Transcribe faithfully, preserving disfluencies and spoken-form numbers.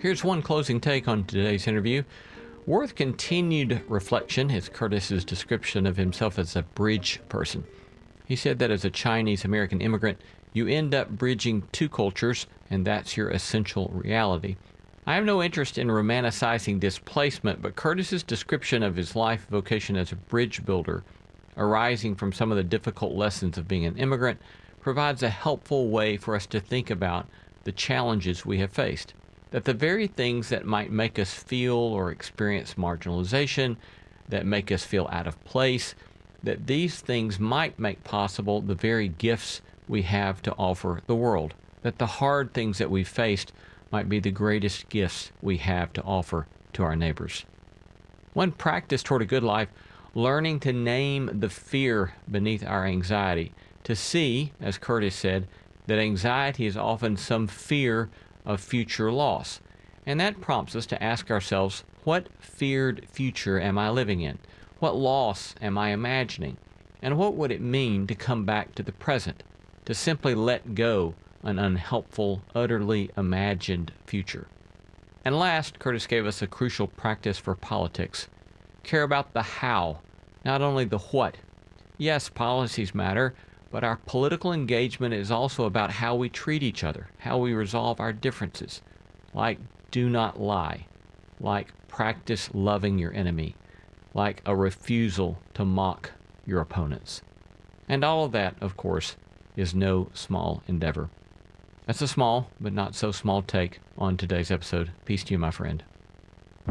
Here's one closing take on today's interview. Worth continued reflection is Curtis's description of himself as a bridge person. He said that as a Chinese American immigrant, you end up bridging two cultures, and that's your essential reality. I have no interest in romanticizing displacement, but Curtis's description of his life vocation as a bridge builder, arising from some of the difficult lessons of being an immigrant, provides a helpful way for us to think about the challenges we have faced. That the very things that might make us feel or experience marginalization, that make us feel out of place, that these things might make possible the very gifts we have to offer the world. That the hard things that we faced might be the greatest gifts we have to offer to our neighbors. One practice toward a good life, learning to name the fear beneath our anxiety, to see, as Curtis said, that anxiety is often some fear of future loss. And that prompts us to ask ourselves, what feared future am I living in? What loss am I imagining? And what would it mean to come back to the present, to simply let go an unhelpful, utterly imagined future? And last, Curtis gave us a crucial practice for politics. Care about the how, not only the what. Yes, policies matter, but our political engagement is also about how we treat each other, how we resolve our differences. Like, do not lie. Like, practice loving your enemy. Like, a refusal to mock your opponents. And all of that, of course, is no small endeavor. That's a small, but not so small take on today's episode. Peace to you, my friend.